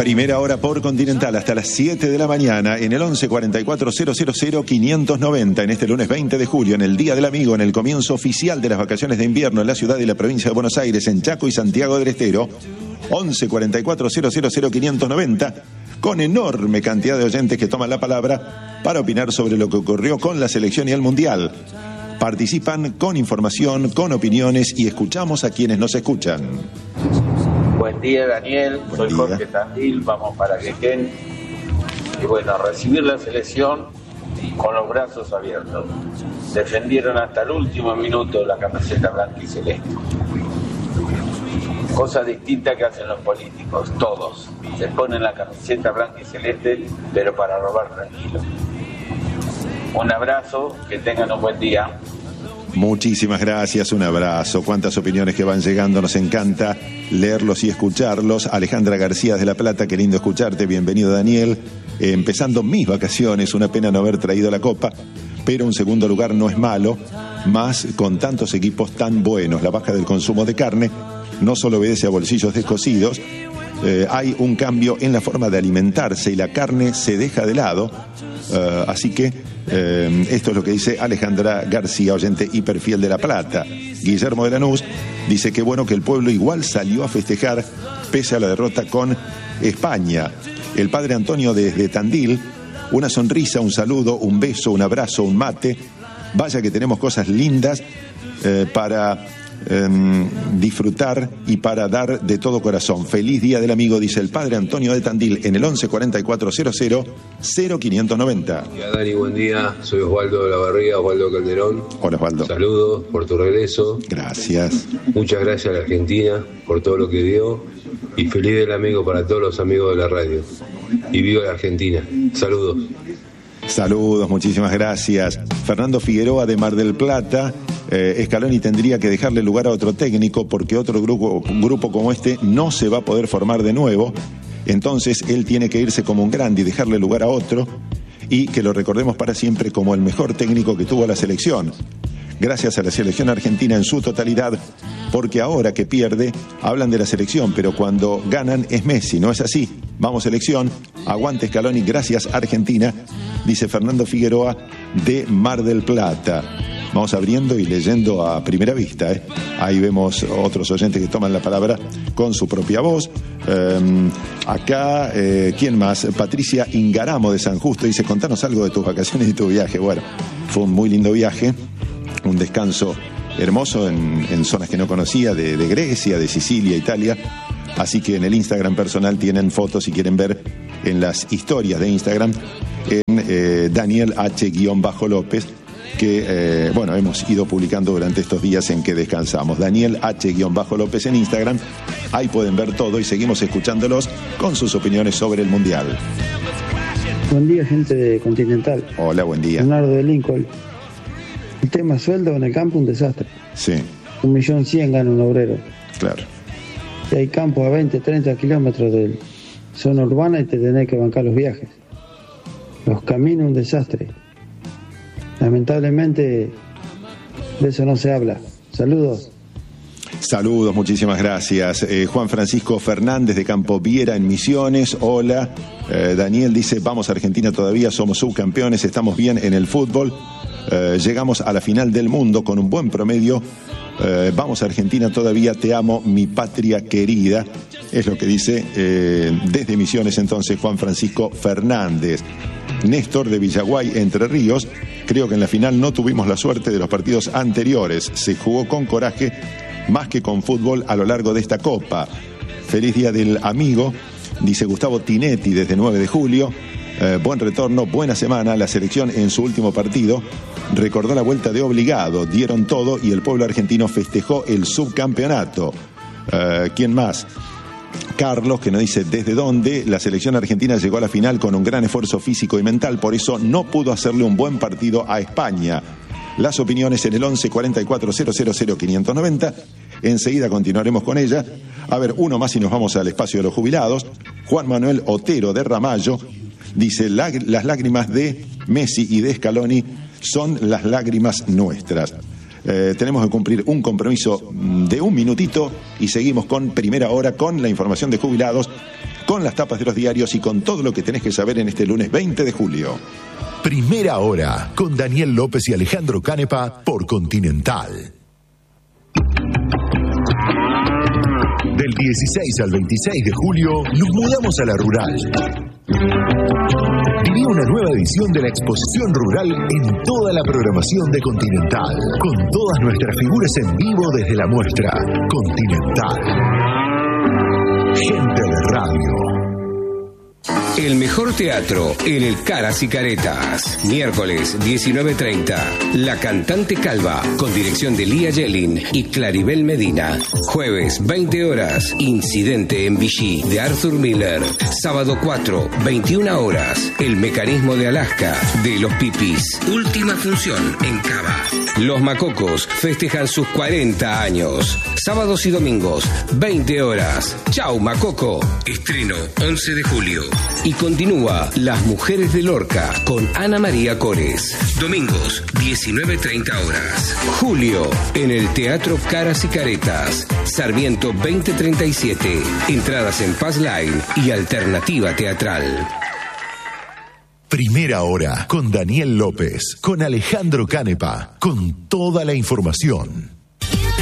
Primera hora por Continental hasta las 7 de la mañana en el 11 44 000 590 en este lunes 20 de julio, en el Día del Amigo, en el comienzo oficial de las vacaciones de invierno en la ciudad y la provincia de Buenos Aires, en Chaco y Santiago del Estero. 11 44 000 590, con enorme cantidad de oyentes que toman la palabra para opinar sobre lo que ocurrió con la selección y el Mundial. Participan con información, con opiniones y escuchamos a quienes nos escuchan. Buen día, Daniel. Buen Soy día. Jorge Tandil, vamos para Quequén. Y bueno, recibir la selección con los brazos abiertos. Defendieron hasta el último minuto la camiseta blanca y celeste. Cosa distinta que hacen los políticos, todos. Se ponen la camiseta blanca y celeste, pero para robar tranquilo. Un abrazo, que tengan un buen día. Muchísimas gracias, un abrazo. Cuántas opiniones que van llegando, nos encanta leerlos y escucharlos. Alejandra García de La Plata, qué lindo escucharte, bienvenido Daniel. Empezando mis vacaciones, una pena no haber traído la copa, pero un segundo lugar no es malo, más con tantos equipos tan buenos. La baja del consumo de carne no solo obedece a bolsillos descosidos, hay un cambio en la forma de alimentarse y la carne se deja de lado, así que esto es lo que dice Alejandra García, oyente hiperfiel de La Plata. Guillermo de Lanús dice que bueno que el pueblo igual salió a festejar pese a la derrota con España. El padre Antonio desde Tandil, una sonrisa, un saludo, un beso, un abrazo, un mate. Vaya que tenemos cosas lindas para disfrutar y para dar de todo corazón. Feliz Día del Amigo, dice el padre Antonio de Tandil en el 11 44 00 0590. Hola Dani, buen día. Soy Osvaldo de la Barriga, Osvaldo Calderón. Hola Osvaldo. Saludos por tu regreso. Gracias. Muchas gracias a la Argentina por todo lo que dio. Y feliz Día del Amigo para todos los amigos de la radio. Y viva la Argentina. Saludos. Saludos, muchísimas gracias. Fernando Figueroa de Mar del Plata. Scaloni tendría que dejarle lugar a otro técnico porque otro grupo como este no se va a poder formar de nuevo. Entonces él tiene que irse como un grande y dejarle lugar a otro y que lo recordemos para siempre como el mejor técnico que tuvo la selección. Gracias a la selección argentina en su totalidad, porque ahora que pierde hablan de la selección, pero cuando ganan es Messi, ¿no es así? Vamos selección, aguante Scaloni, gracias Argentina, dice Fernando Figueroa de Mar del Plata. Vamos abriendo y leyendo a primera vista, ¿eh? Ahí vemos otros oyentes que toman la palabra con su propia voz. Acá, ¿quién más? Patricia Ingaramo de San Justo dice, contanos algo de tus vacaciones y tu viaje. Bueno, fue un muy lindo viaje, un descanso hermoso en zonas que no conocía, de Grecia, de Sicilia, Italia. Así que en el Instagram personal tienen fotos si quieren ver en las historias de Instagram, en Daniel H-López, que bueno, hemos ido publicando durante estos días en que descansamos. Daniel H-López en Instagram, ahí pueden ver todo y seguimos escuchándolos con sus opiniones sobre el Mundial. Buen día, gente de Continental. Hola, buen día. Leonardo de Lincoln. El tema sueldo en el campo un desastre. Sí, 1.100.000 gana un obrero. claro. Y hay campos a 20, 30 kilómetros de zona urbana y te tenés que bancar los viajes. Los caminos un desastre. Lamentablemente de eso no se habla. Saludos. Saludos, muchísimas gracias. Juan Francisco Fernández de Campo Viera en Misiones, hola. Daniel dice, vamos Argentina todavía, somos subcampeones, estamos bien en el fútbol. Llegamos a la final del mundo con un buen promedio. Vamos Argentina todavía, te amo, mi patria querida. Es lo que dice desde Misiones entonces Juan Francisco Fernández. Néstor de Villaguay, Entre Ríos, creo que en la final no tuvimos la suerte de los partidos anteriores. Se jugó con coraje más que con fútbol a lo largo de esta Copa. Feliz Día del Amigo, dice Gustavo Tinetti desde 9 de julio. Buen retorno, buena semana. La selección en su último partido recordó la vuelta de obligado, dieron todo y el pueblo argentino festejó el subcampeonato. ¿Quién más? Carlos, que nos dice desde dónde. La selección argentina llegó a la final con un gran esfuerzo físico y mental, por eso no pudo hacerle un buen partido a España. Las opiniones en el 11 44 000 590. Enseguida continuaremos con ella. A ver, uno más y nos vamos al espacio de los jubilados. Juan Manuel Otero de Ramallo dice, las lágrimas de Messi y de Scaloni son las lágrimas nuestras. Tenemos que cumplir un compromiso de un minutito y seguimos con Primera Hora con la información de jubilados con las tapas de los diarios y con todo lo que tenés que saber en este lunes 20 de julio. Primera Hora, con Daniel López y Alejandro Canepa por Continental. Del 16 al 26 de julio nos mudamos a la rural. Viví una nueva edición de la exposición rural en toda la programación de Continental, con todas nuestras figuras en vivo desde la muestra. Continental. Gente de radio. El mejor teatro en el Caras y Caretas. Miércoles 19:30. La Cantante Calva, con dirección de Lía Yelin y Claribel Medina. Jueves 20 horas. Incidente en Vichy, de Arthur Miller. Sábado 4, 21 horas. El Mecanismo de Alaska, de Los Pipis. Última función en Cava. Los Macocos festejan sus 40 años. Sábados y domingos, 20 horas. Chau, Macoco. Estreno 11 de julio. Y continúa Las Mujeres de Lorca con Ana María Cores. Domingos, 19:30 horas. Julio, en el Teatro Caras y Caretas. Sarmiento 2037. Entradas en Paz Line y Alternativa Teatral. Primera Hora, con Daniel López, con Alejandro Canepa, con toda la información.